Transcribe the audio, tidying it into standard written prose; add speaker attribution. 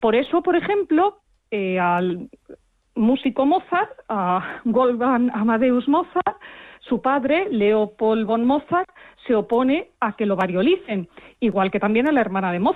Speaker 1: Por eso, por ejemplo, al músico Mozart, a Wolfgang Amadeus Mozart, su padre, Leopold von Mozart, se opone a que lo variolicen, igual que también a la hermana de Mozart.